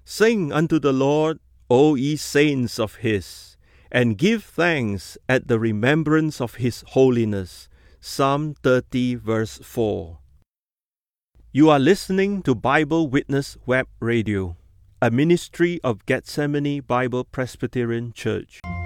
Sing unto the Lord, O ye saints of his, and give thanks at the remembrance of his holiness. Psalm 30, verse 4. You are listening to Bible Witness Web Radio, a ministry of Gethsemane Bible Presbyterian Church.